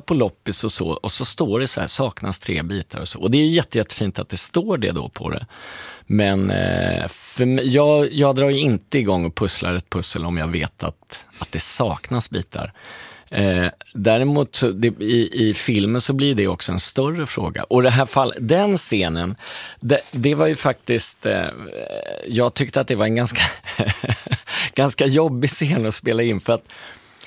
på loppis och så står det så här, saknas 3 bitar och så. Och det är jättefint att det står det då på det. Men jag drar ju inte igång och pusslar ett pussel om jag vet att det saknas bitar. Däremot i filmen så blir det också en större fråga. Och det här den scenen, det var ju faktiskt, jag tyckte att det var en ganska ganska jobbig scen att spela in, för att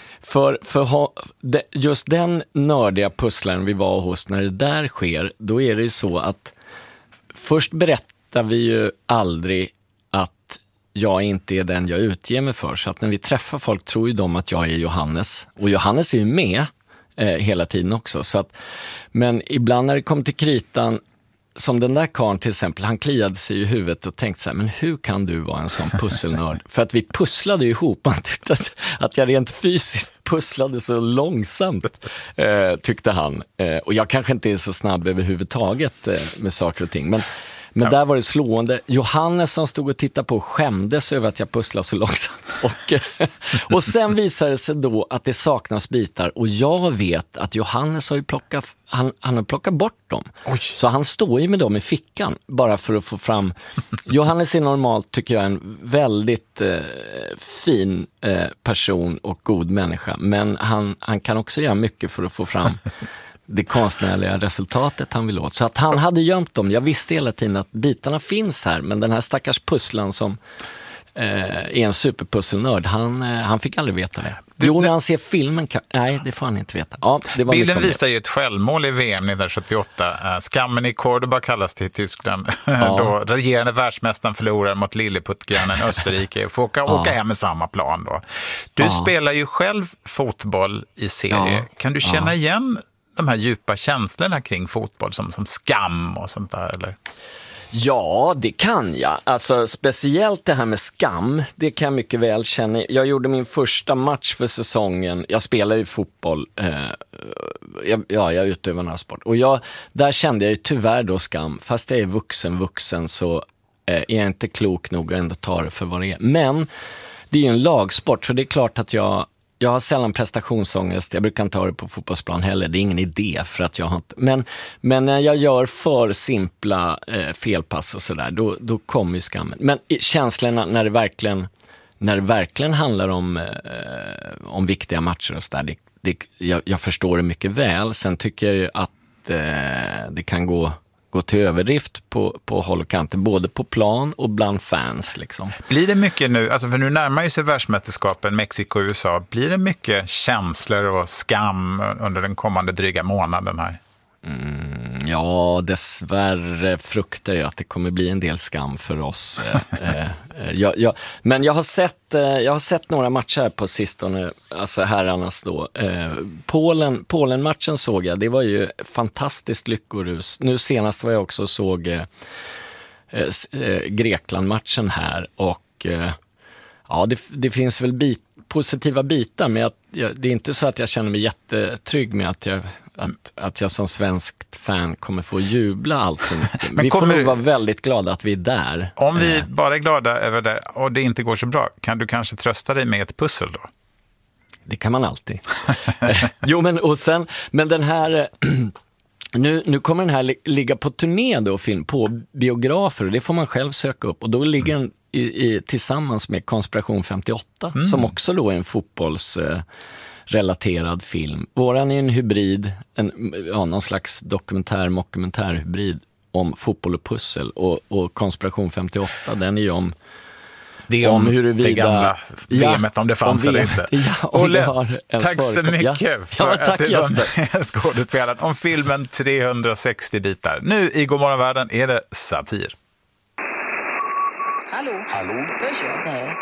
just den nördiga pusslaren vi var hos, när det där sker, då är det ju så att först berättar vi ju aldrig att jag inte är den jag utger mig för. Så att när vi träffar folk tror ju de att jag är Johannes. Och Johannes är ju med hela tiden också. Så att, men ibland när det kom till kritan, som den där karln till exempel, han kliade sig i huvudet och tänkte så här, men hur kan du vara en sån pusselnörd? För att vi pusslade ju ihop, han tyckte att jag rent fysiskt pusslade så långsamt, tyckte han. Och jag kanske inte är så snabb överhuvudtaget med saker och ting, men där var det slående. Johannes som stod och tittade på skämdes över att jag pusslade så långsamt. Och sen visade det sig då att det saknas bitar. Och jag vet att Johannes har ju han har plockat bort dem. Oj. Så han står ju med dem i fickan bara för att få fram. Johannes är normalt, tycker jag, en väldigt fin person och god människa. Men han kan också göra mycket för att få fram det konstnärliga resultatet han vill åt. Så att han hade gömt dem. Jag visste hela tiden att bitarna finns här, men den här stackars pusslan som är en superpusselnörd, han fick aldrig veta det. Jo, när han ser filmen nej, det får han inte veta. Ja, det var bilden visar ju ett självmål i VM 1978. Skammen i Cordoba kallas det i Tyskland. Ja. Då regerande världsmästaren förlorar mot lilleputtgrannen Österrike. Får åka hem med samma plan då. Du spelar ju själv fotboll i serie. Ja. Kan du känna igen de här djupa känslorna kring fotboll som skam och sånt där, eller? Ja, det kan jag. Alltså speciellt det här med skam, det kan jag mycket väl känna. Jag gjorde min första match för säsongen. Jag spelar ju fotboll. Jag utövar några sport. Och där kände jag ju tyvärr då skam. Fast jag är vuxen så är jag inte klok nog att ändå ta det för vad det är. Men det är ju en lagsport, så det är klart att jag har sällan prestationsångest. Jag brukar inte ha det på fotbollsplan heller. Det är ingen idé, för att jag har inte. Men när jag gör för simpla felpass och sådär, då kommer ju skammen. Men känslorna när det verkligen handlar om viktiga matcher och sådär, jag förstår det mycket väl. Sen tycker jag ju att det kan gå till överdrift på håll och kanter, både på plan och bland fans liksom. Blir det mycket nu, alltså för nu närmar ju sig världsmästerskapen, Mexiko och USA, blir det mycket känslor och skam under den kommande dryga månaden här? Ja, dessvärre fruktar jag att det kommer bli en del skam för oss. Men jag har sett några matcher här på sistone, alltså herrarnas då. Polen-matchen såg jag, det var ju fantastiskt lyckorus. Nu senast var jag också såg Grekland-matchen här, och det finns väl positiva bitar, men det är inte så att jag känner mig jättetrygg med att jag som svenskt fan kommer få jubla allt för mycket. Men vi får nog vara väldigt glada att vi är där. Om vi bara är glada över det och det inte går så bra, kan du kanske trösta dig med ett pussel då? Det kan man alltid. Jo, men den här nu kommer den här ligga på turné då, film på biografer, och det får man själv söka upp, och då ligger den tillsammans med Konspiration 58 som också då är en fotbollsrelaterad film. Våran är en hybrid, någon slags mockumentärhybrid om fotboll och pussel, och Konspiration 58, den är ju om det om huruvida det gamla VMet, om det fanns eller inte. Olle, tack så mycket för att du var skådespelaren om filmen 360 bitar. Nu i Godmorgon Världen är det satir. Hallå? Hörs jag? Nej.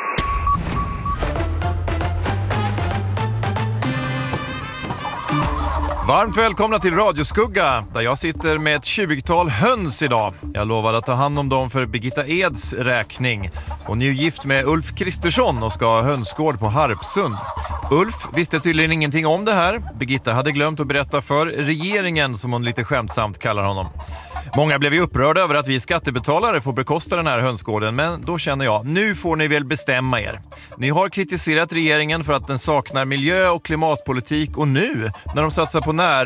Varmt välkomna till Radioskugga, där jag sitter med ett 20-tal höns idag. Jag lovade att ta hand om dem för Birgitta Eds räkning. Hon är ju gift med Ulf Kristersson och ska ha hönsgård på Harpsund. Ulf visste tydligen ingenting om det här. Birgitta hade glömt att berätta för regeringen, som hon lite skämtsamt kallar honom. Många blev ju upprörda över att vi skattebetalare får bekosta den här hönsgården, men då känner jag, nu får ni väl bestämma er. Ni har kritiserat regeringen för att den saknar miljö- och klimatpolitik, och nu, när de satsar på